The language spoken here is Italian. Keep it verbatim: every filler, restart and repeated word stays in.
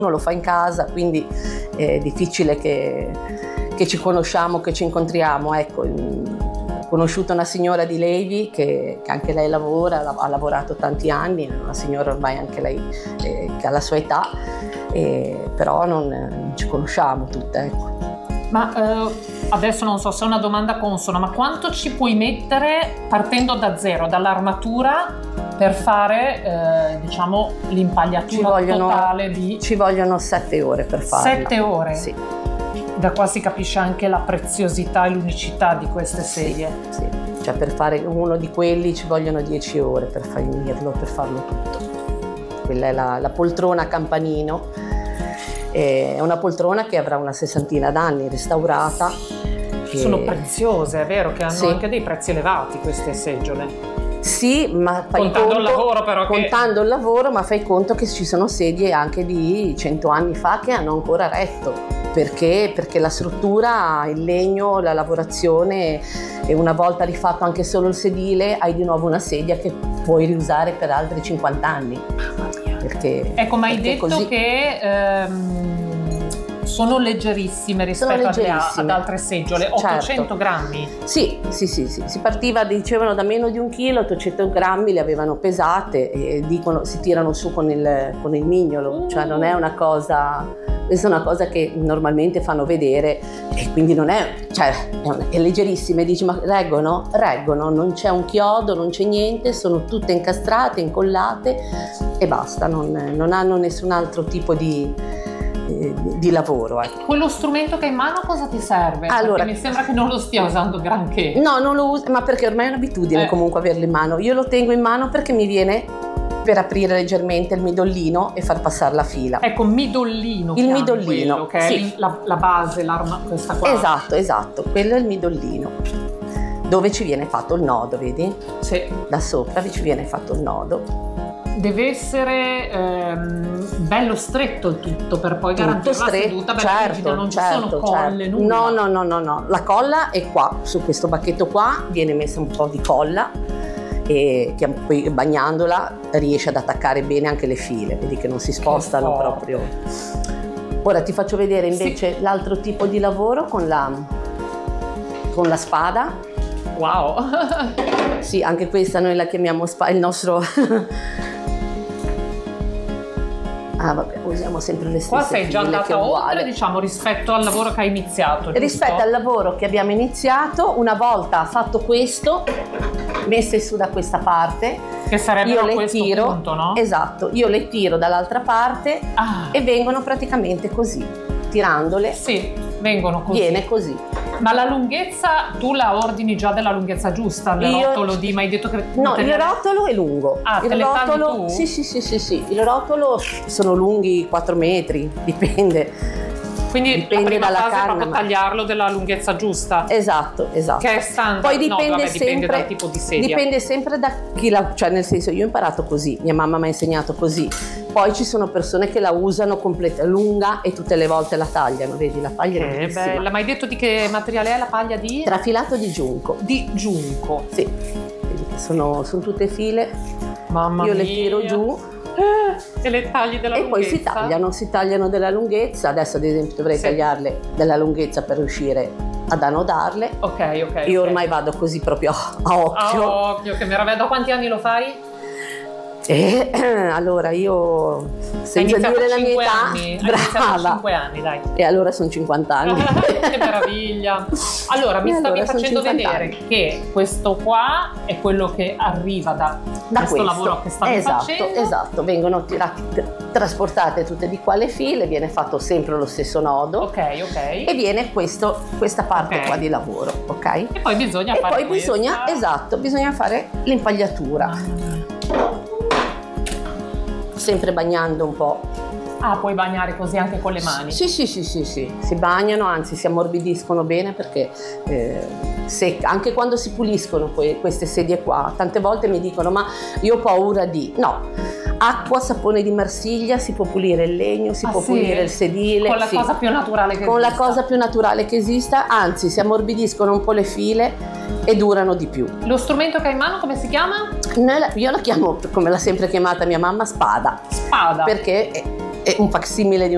lo fa in casa, quindi è difficile che, che ci conosciamo, che ci incontriamo. Ecco, ho conosciuto una signora di Levi che, che anche lei lavora, ha lavorato tanti anni, è una signora ormai anche lei eh, che ha la sua età, eh, però non, non ci conosciamo tutte. Ecco. Ma eh, adesso non so se è una domanda consona, ma quanto ci puoi mettere partendo da zero, dall'armatura, per fare eh, diciamo l'impagliatura vogliono, totale di... Ci vogliono sette ore per farlo. Sette ore? Sì. Da qua si capisce anche la preziosità e l'unicità di queste sedie. Sì, sì. Cioè per fare uno di quelli ci vogliono dieci ore per finirlo, per farlo tutto. Quella è la, la poltrona a campanino. È una poltrona che avrà una sessantina d'anni, restaurata. Sono e... preziose, è vero che hanno sì. anche dei prezzi elevati queste seggiole. Sì, ma fai contando conto, il lavoro però contando che... il lavoro, ma fai conto che ci sono sedie anche di cento anni fa che hanno ancora retto, perché, perché la struttura, il legno, la lavorazione, e una volta rifatto anche solo il sedile hai di nuovo una sedia che puoi riusare per altri cinquanta anni. Mamma mia. Perché, ecco, ma hai detto così... che ehm, sono leggerissime rispetto sono leggerissime. ad altre seggiole, ottocento certo. grammi? Sì, sì, sì, sì, si partiva, dicevano da meno di un chilo, ottocento grammi le avevano pesate e dicono si tirano su con il, con il mignolo, uh. cioè non è una cosa, questa è una cosa che normalmente fanno vedere e quindi non è, cioè è, un, è leggerissima e dici ma reggono? Reggono, non c'è un chiodo, non c'è niente, sono tutte incastrate, incollate e basta, non, non hanno nessun altro tipo di... di lavoro. Ecco. Quello strumento che hai in mano cosa ti serve? Allora, perché mi sembra che non lo stia usando granché. No, non lo uso, ma perché ormai è un'abitudine eh. comunque averlo in mano. Io lo tengo in mano perché mi viene per aprire leggermente il midollino e far passare la fila. Ecco, midollino. Il midollino, quello, che sì. è la, la base, l'arma, questa qua. Esatto, esatto, quello è il midollino. Dove ci viene fatto il nodo, vedi? Sì. Da sopra ci viene fatto il nodo. Deve essere ehm, bello stretto il tutto per poi tutto garantire stretto, la seduta perché certo, non ci certo, sono colle, certo. nulla. No, no, no, no, no, la colla è qua, su questo bacchetto qua viene messa un po' di colla e che poi bagnandola riesce ad attaccare bene anche le file, vedi che non si spostano proprio. Ora ti faccio vedere invece sì. l'altro tipo di lavoro con la, con la spada. Wow! Sì, anche questa noi la chiamiamo spada, il nostro... Ah vabbè, usiamo sempre le stesse. Qua sei già andata oltre, diciamo, rispetto al lavoro che hai iniziato, rispetto giusto? al lavoro che abbiamo iniziato, una volta fatto questo, messe su da questa parte, che sarebbe io a le questo tiro, punto, no? Esatto, io le tiro dall'altra parte ah. e vengono praticamente così, tirandole. Sì, vengono così. Viene così. Ma la lunghezza, tu la ordini già della lunghezza giusta? Il Io, rotolo di, ma hai detto che... No, tenere... il rotolo è lungo. Ah, il te le rotolo, tagli tu? Sì, sì, sì, sì, sì. Il rotolo sono lunghi quattro metri, dipende. Quindi dipende la prima dalla fase canna, è proprio ma... tagliarlo della lunghezza giusta. Esatto, esatto. Che è standard. Poi dipende, no, vabbè, sempre, dipende dal tipo di sedia. Dipende sempre da chi la... Cioè nel senso, io ho imparato così, mia mamma mi ha insegnato così. Poi ci sono persone che la usano completa, lunga e tutte le volte la tagliano, vedi, la paglia è bellissima. Bella, ma hai detto di che materiale è la paglia di? Trafilato di giunco. Di giunco. Sì, vedi che sono, sono tutte file. Mamma io mia. le tiro giù. E le tagli della e lunghezza? poi si tagliano, si tagliano della lunghezza. Adesso ad esempio dovrei sì. tagliarle della lunghezza per riuscire ad annodarle. Ok, ok. Io okay. ormai vado così proprio a occhio. A occhio, che meraviglia. Da quanti anni lo fai? E, allora io senza dire la mia età anni. brava cinque anni, dai. E allora sono cinquanta anni. Che meraviglia. Allora mi e stavi allora facendo vedere anni. che questo qua è quello che arriva da, da questo, questo lavoro che stavi esatto, facendo. Esatto, vengono tirati, trasportate tutte di qua le file, viene fatto sempre lo stesso nodo. Ok, ok. E viene questo, questa parte okay. qua di lavoro, ok? E poi bisogna e fare poi questa. bisogna, esatto, bisogna fare l'impagliatura. Ah. Sempre bagnando un po'. Ah, puoi bagnare così anche con le mani? Sì, sì, sì, sì, sì. Si bagnano, anzi si ammorbidiscono bene perché eh, se, anche quando si puliscono poi queste sedie qua, tante volte mi dicono ma io ho paura di... No, acqua, sapone di Marsiglia, si può pulire il legno, si ah, può sì? pulire il sedile. Con la sì. cosa più naturale che Con esista. la cosa più naturale che esista, anzi si ammorbidiscono un po' le file e durano di più. Lo strumento che hai in mano come si chiama? Io la chiamo, come l'ha sempre chiamata mia mamma, spada. Spada. Perché è, è un facsimile di